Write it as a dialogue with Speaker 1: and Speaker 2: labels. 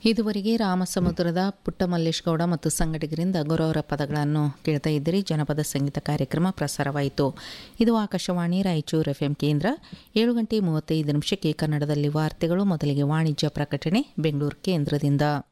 Speaker 1: ಇದುವರೆಗೆ ರಾಮಸಮುದ್ರದ ಪುಟ್ಟಮಲ್ಲೇಶಗೌಡ ಮತ್ತು ಸಂಗಡಿಗರಿಂದ ಗುರವರ ಪದಗಳನ್ನು ಕೇಳ್ತಾ ಇದ್ದೀರಿ. ಜನಪದ ಸಂಗೀತ ಕಾರ್ಯಕ್ರಮ ಪ್ರಸಾರವಾಯಿತು. ಇದು ಆಕಾಶವಾಣಿ ರಾಯಚೂರು FM ಕೇಂದ್ರ. 7:35 ಕನ್ನಡದಲ್ಲಿ ವಾರ್ತೆಗಳು. ಮೊದಲಿಗೆ ವಾಣಿಜ್ಯ ಪ್ರಕಟಣೆ ಬೆಂಗಳೂರು ಕೇಂದ್ರದಿಂದ.